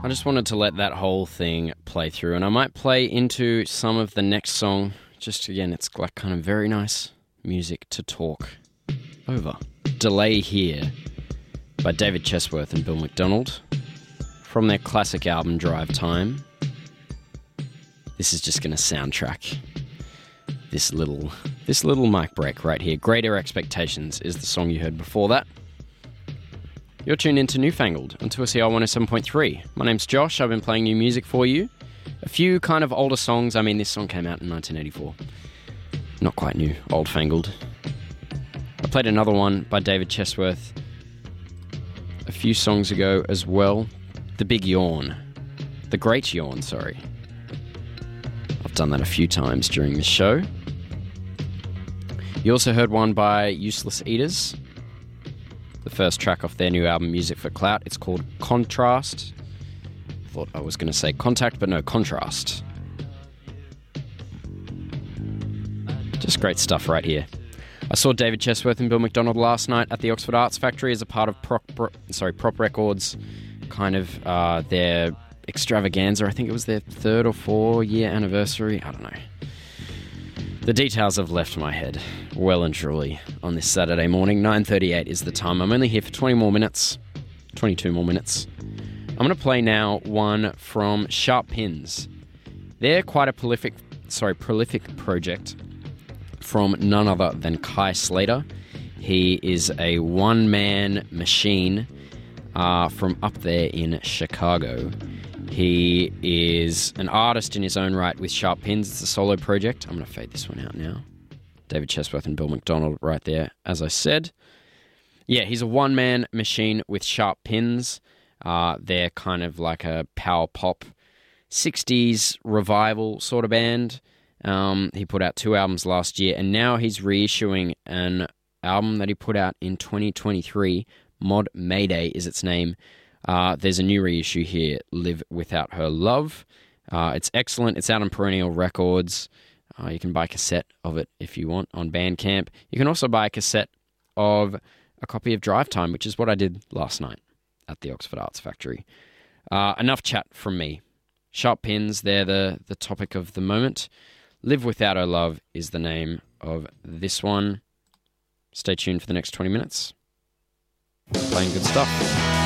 I just wanted to let that whole thing play through, and I might play into some of the next song. Just again, it's like kind of very nice music to talk over. Delay Here by David Chesworth and Bill McDonald from their classic album Drive Time. This is just going to soundtrack this little mic break right here. Greater Expectations is the song you heard before that. You're tuned into Newfangled on 2SER 107.3. My name's Josh. I've been playing new music for you. A few kind of older songs. I mean, this song came out in 1984. Not quite new. Old fangled. I played another one by David Chesworth a few songs ago as well. The Big Yawn. The Great Yawn, sorry. I've done that a few times during the show. You also heard one by Useless Eaters. The first track off their new album, Music for Clout. It's called Contrast. Thought I was going to say Contact, but no, Contrast. Just great stuff right here. I saw David Chesworth and Bill McDonald last night at the Oxford Arts Factory as a part of Prop Records, kind of their extravaganza. I think it was their 3rd or 4 year anniversary. I don't know. The details have left my head well and truly on this Saturday morning. 9:38 is the time. I'm only here for 22 more minutes. I'm going to play now one from Sharp Pins. They're quite a prolific project from none other than Kai Slater. He is a one-man machine from up there in Chicago. He is an artist in his own right with Sharp Pins. It's a solo project. I'm going to fade this one out now. David Chesworth and Bill McDonald right there, as I said. Yeah, he's a one-man machine with Sharp Pins. They're kind of like a power pop 60s revival sort of band. He put out 2 albums last year, and now he's reissuing an album that he put out in 2023. Mod Mayday is its name. There's a new reissue here, Live Without Her Love. It's excellent. It's out on Perennial Records. You can buy a cassette of it if you want on Bandcamp. You can also buy a cassette of a copy of Drive Time, which is what I did last night at the Oxford Arts Factory. Enough chat from me. Sharp Pins, they're the topic of the moment. Live Without Her Love is the name of this one. Stay tuned for the next 20 minutes. Playing good stuff.